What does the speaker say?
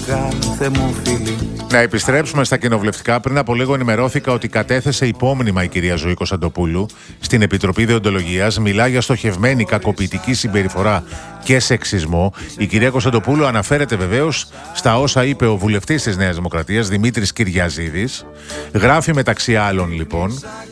κάθε μου φίλη. Να επιστρέψουμε στα κοινοβουλευτικά. Πριν από λίγο ενημερώθηκα ότι κατέθεσε υπόμνημα η κυρία Ζωή Κωνσταντοπούλου στην Επιτροπή Δεοντολογίας. Μιλά για στοχευμένη κακοποιητική συμπεριφορά και σεξισμό. Η κυρία Κωνσταντοπούλου αναφέρεται βεβαίως στα όσα είπε ο βουλευτής της Νέας Δημοκρατίας, Δημήτρης Κυριαζίδης. Γράφει μεταξύ άλλων λοιπόν: